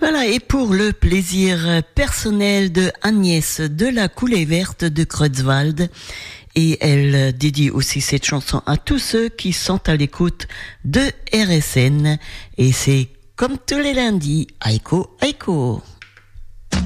Voilà, et pour le plaisir personnel de Agnès de la Coulée Verte de Creutzwald, et elle dédie aussi cette chanson à tous ceux qui sont à l'écoute de RSN, et c'est comme tous les lundis, Aiko Aiko.